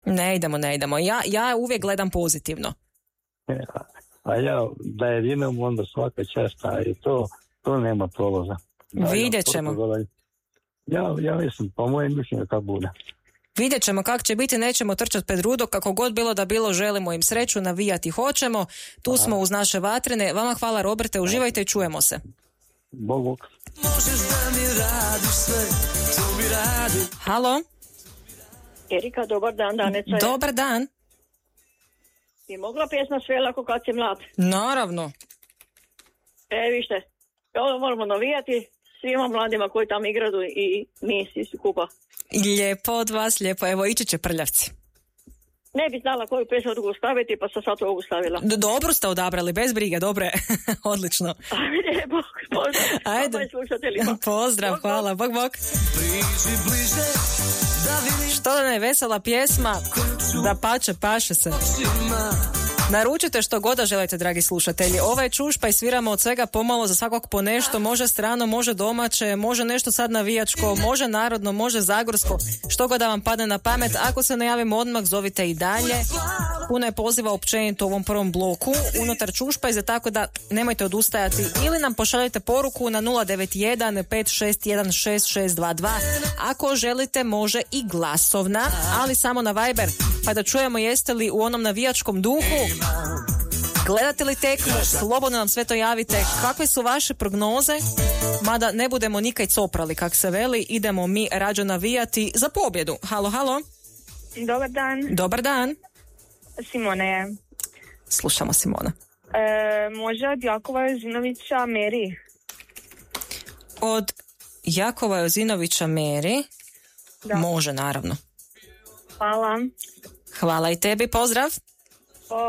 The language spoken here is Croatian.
Ne idemo. Ja uvijek gledam pozitivno. A ja, da je Dinamo, onda svaka čast, a i to nema prolaza. Vidjet ćemo. Ja mislim, po mojem mišljenju kako bude. Vidjet ćemo kako će biti, nećemo trčati pred rudo, kako god bilo da bilo, želimo im sreću, navijati hoćemo. Tu smo uz naše vatrene. Vama hvala, Roberte, uživajte i čujemo se. Bog. Možeš da mi radiš sve, to mi radi. Halo? Erika, dobar dan, Danica. Dobar dan. I mogla pjesma sve lako kad si mlad? Naravno. Vište, ovo moramo navijati svima mladima koji tamo igraju i mi svi skupa. Lijepo od vas, lijepo. Evo, ići će Prljavci. Ne bi znala koju pjesmu drugu staviti, pa sam sad ovu stavila. Dobro ste odabrali, bez brige, dobre. Odlično. Lijepo, pozdrav. Ajde. Pozdrav, hvala. Bog. Što da ne, vesela pjesma, da paše se. Naručite što god da želite, dragi slušatelji. Ovo je Čuš, pa i sviramo od svega pomalo, za svakog po nešto, može strano, može domaće, može nešto sad navijačko, može narodno, može zagorsko, što god da vam padne na pamet. Ako se ne javimo odmah, zovite i dalje. Puno je poziva općenito u ovom prvom bloku unutar Čušpajze, tako da nemojte odustajati ili nam pošaljite poruku na 091 561 6622. Ako želite, može i glasovna, ali samo na Viber, pa da čujemo jeste li u onom navijačkom duhu. Gledate li tekmu, slobodno nam sve to javite. Kakve su vaše prognoze? Mada ne budemo nikaj coprali, kak se veli, idemo mi rađe navijati za pobjedu. Halo. Dobar dan. Dobar dan. Simona je. Slušamo Simona. Može od Jakova Jozinovića Meri. Od Jakova Jozinovića Meri? Da. Može, naravno. Hvala. Hvala i tebi, pozdrav.